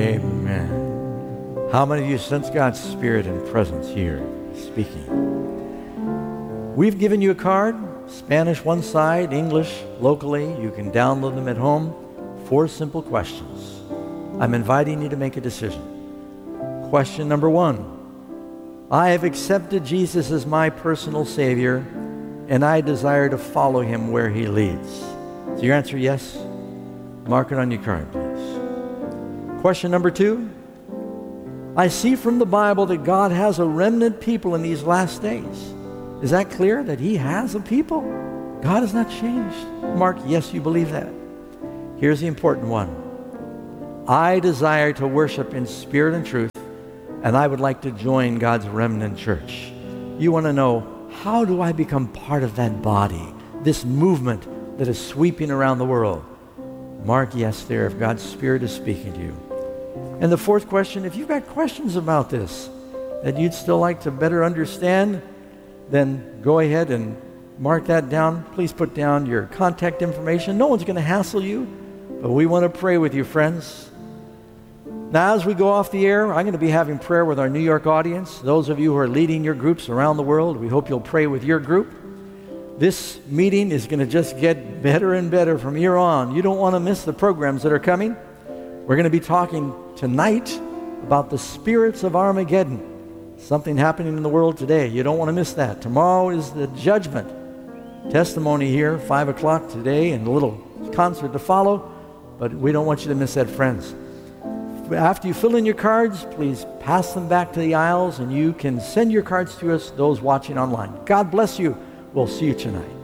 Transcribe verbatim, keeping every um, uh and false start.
Amen. How many of you sense God's Spirit and presence here speaking? We've given you a card, Spanish one side, English locally. You can download them at home. Four simple questions. I'm inviting you to make a decision. Question number one. I have accepted Jesus as my personal Savior, and I desire to follow Him where He leads. Is your answer yes? Mark it on your card, please. Question number two. I see from the Bible that God has a remnant people in these last days. Is that clear, that He has a people? God has not changed. Mark, yes, you believe that. Here's the important one. I desire to worship in spirit and truth, and I would like to join God's remnant church. You want to know, how do I become part of that body, this movement that is sweeping around the world? Mark yes there if God's Spirit is speaking to you. And the fourth question, if you've got questions about this that you'd still like to better understand, then go ahead and mark that down. Please put down your contact information. No one's going to hassle you, but we want to pray with you, friends. Now, as we go off the air, I'm going to be having prayer with our New York audience. Those of you who are leading your groups around the world, we hope you'll pray with your group. This meeting is going to just get better and better from here on. You don't want to miss the programs that are coming. We're going to be talking tonight about the spirits of Armageddon. Something happening in the world today. You don't want to miss that. Tomorrow is the judgment. Testimony here, five o'clock today, and a little concert to follow. But we don't want you to miss that, friends. After you fill in your cards, please pass them back to the aisles, and you can send your cards to us, those watching online. God bless you. We'll see you tonight.